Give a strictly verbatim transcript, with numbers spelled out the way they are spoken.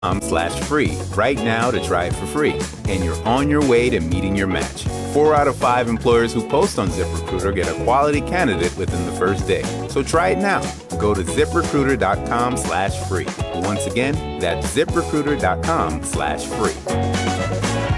slash free right now to try it for free, and you're on your way to meeting your match. Four out of five employers who post on ZipRecruiter get a quality candidate within the first day. So try it now. Go to ziprecruiter.com slash free. Once again, that's ziprecruiter.com slash free.